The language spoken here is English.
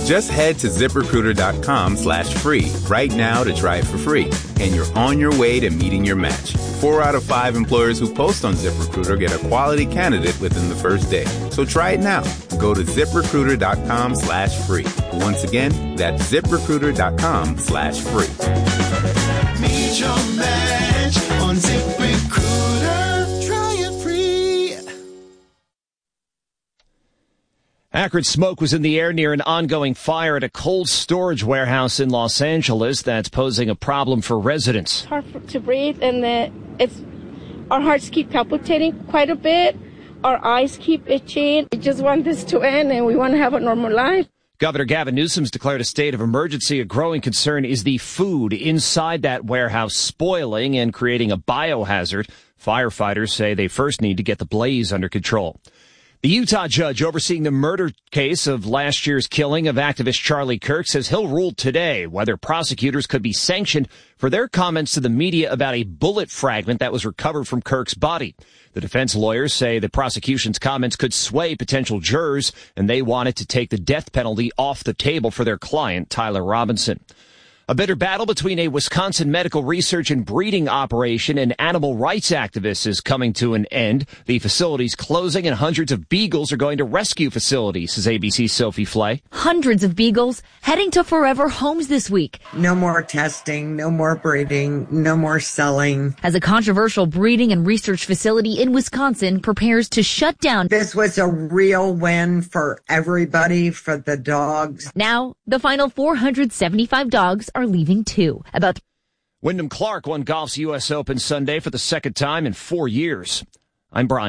Just head to ZipRecruiter.com/free right now to try it for free. And you're on your way to meeting your match. 4 out of 5 employers who post on ZipRecruiter get a quality candidate within the first day. So try it now. Go to ZipRecruiter.com/free. Once again, that's ZipRecruiter.com/free. Meet your match on ZipRecruiter. Try it free. Acrid smoke was in the air near an ongoing fire at a cold storage warehouse in Los Angeles that's posing a problem for residents. It's hard to breathe, and our hearts keep palpitating quite a bit. Our eyes keep itching. We just want this to end, and we want to have a normal life. Governor Gavin Newsom's declared a state of emergency. A growing concern is the food inside that warehouse spoiling and creating a biohazard. Firefighters say they first need to get the blaze under control. The Utah judge overseeing the murder case of last year's killing of activist Charlie Kirk says he'll rule today whether prosecutors could be sanctioned for their comments to the media about a bullet fragment that was recovered from Kirk's body. The defense lawyers say the prosecution's comments could sway potential jurors, and they wanted to take the death penalty off the table for their client, Tyler Robinson. A bitter battle between a Wisconsin medical research and breeding operation and animal rights activists is coming to an end. The facility's closing and hundreds of beagles are going to rescue facilities, says ABC's Sophie Flay. Hundreds of beagles heading to forever homes this week. No more testing, no more breeding, no more selling. As a controversial breeding and research facility in Wisconsin prepares to shut down. This was a real win for everybody, for the dogs. Now, the final 475 dogs are leaving too. Wyndham Clark won golf's U.S. Open Sunday for the second time in 4 years. I'm Brian.